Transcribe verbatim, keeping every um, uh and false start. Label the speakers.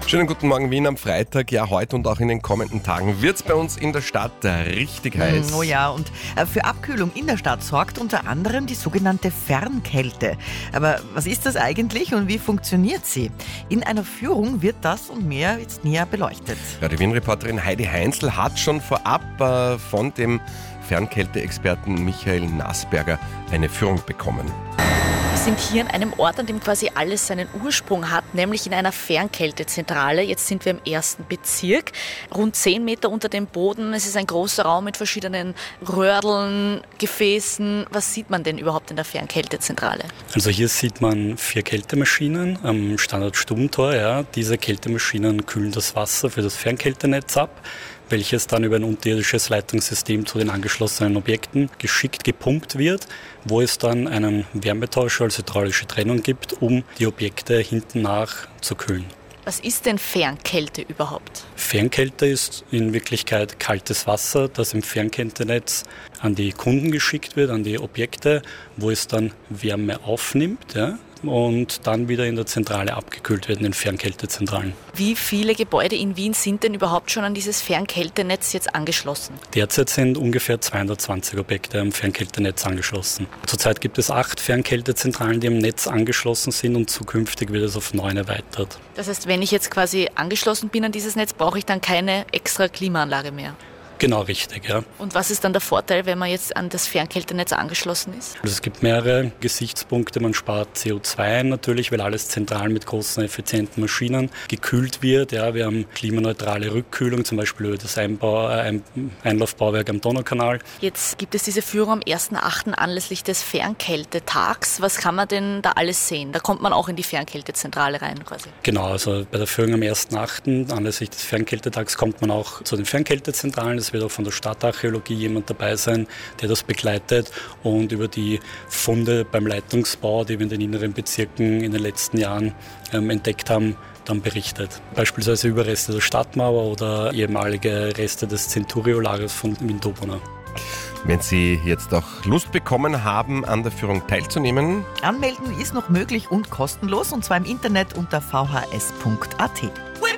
Speaker 1: Schönen guten Morgen Wien am Freitag. Ja, heute und auch in den kommenden Tagen wird es bei uns in der Stadt richtig heiß.
Speaker 2: Oh ja, und für Abkühlung in der Stadt sorgt unter anderem die sogenannte Fernkälte. Aber was ist das eigentlich und wie funktioniert sie? In einer Führung wird das und mehr jetzt näher beleuchtet.
Speaker 1: Ja, die Wien-Reporterin Heidi Heinzl hat schon vorab äh, von dem Fernkälteexperten Michael Nasberger eine Führung bekommen.
Speaker 3: Wir sind hier an einem Ort, an dem quasi alles seinen Ursprung hat, nämlich in einer Fernkältezentrale. Jetzt sind wir im ersten Bezirk, rund zehn Meter unter dem Boden. Es ist ein großer Raum mit verschiedenen Röhrdeln, Gefäßen. Was sieht man denn überhaupt in der Fernkältezentrale?
Speaker 4: Also hier sieht man vier Kältemaschinen am Standort Stubentor. Ja. Diese Kältemaschinen kühlen das Wasser für das Fernkältenetz ab, welches dann über ein unterirdisches Leitungssystem zu den angeschlossenen Objekten geschickt gepumpt wird, wo es dann einen Wärmetauscher als hydraulische Trennung gibt, um die Objekte hinten nach zu kühlen.
Speaker 3: Was ist denn Fernkälte überhaupt?
Speaker 4: Fernkälte ist in Wirklichkeit kaltes Wasser, das im Fernkältenetz an die Kunden geschickt wird, an die Objekte, wo es dann Wärme aufnimmt, ja, und dann wieder in der Zentrale abgekühlt wird, in den Fernkältezentralen.
Speaker 3: Wie viele Gebäude in Wien sind denn überhaupt schon an dieses Fernkältenetz jetzt angeschlossen?
Speaker 4: Derzeit sind ungefähr zweihundertzwanzig Objekte am Fernkältenetz angeschlossen. Zurzeit gibt es acht Fernkältezentralen, die am Netz angeschlossen sind, und zukünftig wird es auf neun erweitert.
Speaker 3: Das heißt, wenn ich jetzt quasi angeschlossen bin an dieses Netz, brauche ich dann keine extra Klimaanlage mehr?
Speaker 4: Genau, richtig, ja.
Speaker 3: Und was ist dann der Vorteil, wenn man jetzt an das Fernkältenetz angeschlossen ist?
Speaker 4: Also es gibt mehrere Gesichtspunkte. Man spart C O zwei ein natürlich, weil alles zentral mit großen, effizienten Maschinen gekühlt wird. Ja, wir haben klimaneutrale Rückkühlung, zum Beispiel über das Einbau, ein, Einlaufbauwerk am Donaukanal.
Speaker 3: Jetzt gibt es diese Führung am ersten achten anlässlich des Fernkältetags. Was kann man denn da alles sehen? Da kommt man auch in die Fernkältezentrale rein quasi.
Speaker 4: Genau, also bei der Führung am ersten achten anlässlich des Fernkältetags kommt man auch zu den Fernkältezentralen. Es wird auch von der Stadtarchäologie jemand dabei sein, der das begleitet und über die Funde beim Leitungsbau, die wir in den inneren Bezirken in den letzten Jahren ähm, entdeckt haben, dann berichtet. Beispielsweise Überreste der Stadtmauer oder ehemalige Reste des Centurio-Lagers von Wien-Dobunna.
Speaker 1: Wenn Sie jetzt auch Lust bekommen haben, an der Führung teilzunehmen.
Speaker 2: Anmelden ist noch möglich und kostenlos, und zwar im Internet unter v h s punkt a t.